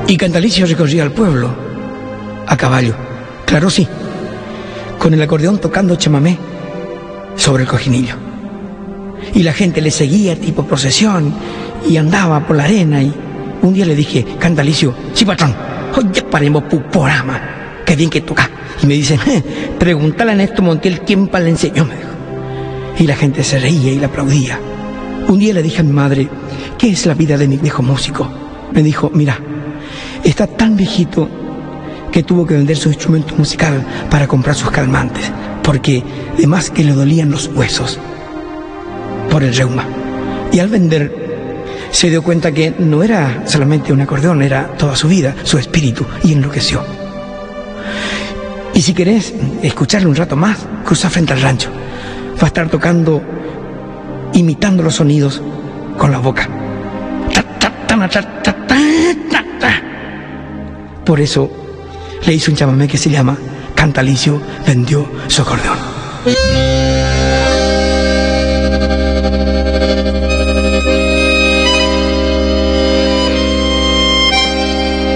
Y Cantalicio recorría el pueblo a caballo, claro sí, con el acordeón tocando chamamé sobre el cojinillo. Y la gente le seguía tipo procesión y andaba por la arena. Y un día le dije: Cantalicio, sí patrón, oye, paremos puporama, qué bien que toca. Y me dicen: pregúntale a Néstor Montiel quién le enseñó, me dijo. Y la gente se reía y le aplaudía. Un día le dije a mi madre: ¿qué es la vida de mi viejo músico? Me dijo: mira, está tan viejito que tuvo que vender su instrumento musical para comprar sus calmantes, porque además que le dolían los huesos por el reuma. Y al vender se dio cuenta que no era solamente un acordeón, era toda su vida, su espíritu, y enloqueció. Y si querés escucharle un rato más, cruza frente al rancho. Va a estar tocando, imitando los sonidos con la boca. Por eso le hizo un chamamé que se llama Cantalicio vendió su acordeón.